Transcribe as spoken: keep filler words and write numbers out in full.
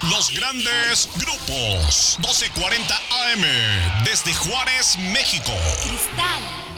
Los grandes grupos. doce cuarenta A M desde Juárez, México. Cristal